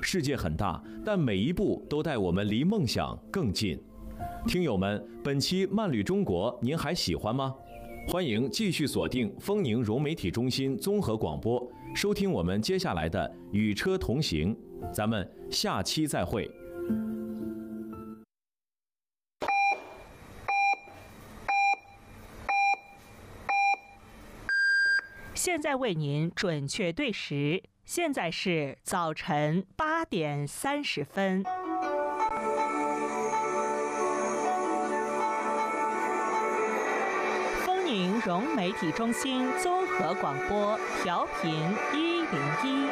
世界很大，但每一步都带我们离梦想更近。听友们，本期慢旅中国您还喜欢吗？欢迎继续锁定丰宁融媒体中心综合广播，收听我们接下来的与车同行。咱们下期再会。 现在为您准确对时，现在是早晨8点30分。丰宁融媒体中心综合广播，调频101。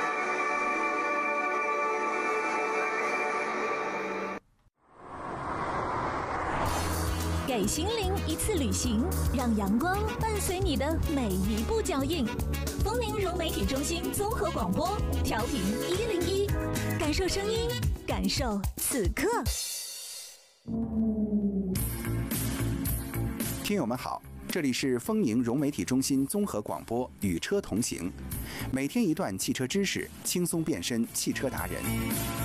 给心灵一次旅行，让阳光伴随你的每一步脚印。丰宁融媒体中心综合广播，调频101，感受声音，感受此刻。 听友们好，这里是丰宁融媒体中心综合广播，与车同行，每天一段汽车知识，轻松变身汽车达人。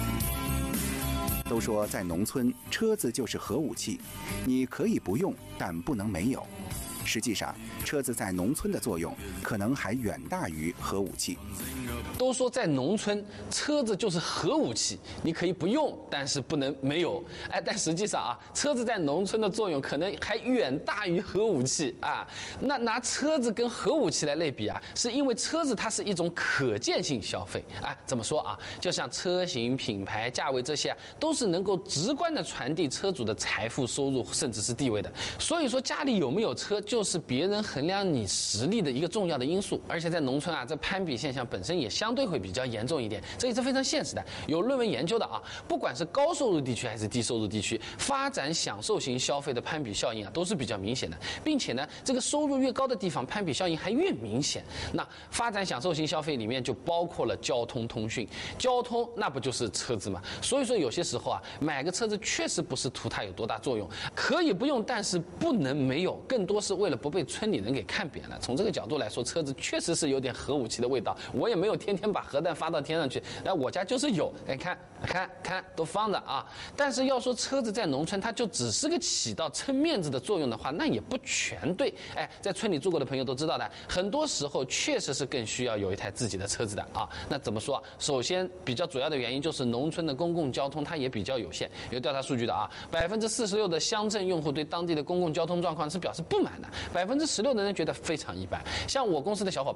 都说在农村，车子就是核武器，你可以不用，但不能没有。实际上，车子在农村的作用可能还远大于核武器。 都说在农村，车子就是核武器，你可以不用，但是不能没有。但实际上啊，车子在农村的作用可能还远大于核武器啊。那拿车子跟核武器来类比啊，是因为车子它是一种可见性消费。怎么说啊？就像车型、品牌、价位这些啊，都是能够直观的传递车主的财富、收入，甚至是地位的。所以说，家里有没有车，就是别人衡量你实力的一个重要的因素。而且在农村啊，这攀比现象本身也相对会比较严重一点，这也是非常现实的。有论文研究的啊，不管是高收入地区还是低收入地区，发展享受型消费的攀比效应啊，都是比较明显的，并且呢，这个收入越高的地方，攀比效应还越明显。那发展享受型消费里面就包括了交通通讯，交通那不就是车子嘛？所以说有些时候啊，买个车子确实不是图它有多大作用，可以不用，但是不能没有，更多是为了不被村里人给看扁了。从这个角度来说，车子确实是有点核武器的味道。我也没有天天把核弹发到天上去，我家就是有，看都放着啊。但是要说车子在农村，它就只是个起到撑面子的作用的话，那也不全对。在村里住过的朋友都知道的，很多时候确实是更需要有一台自己的车子的啊。那怎么说？首先比较主要的原因就是农村的公共交通它也比较有限。有调查数据的啊，46%的乡镇用户对当地的公共交通状况是表示不满的，16%的人觉得非常一般。像我公司的小伙伴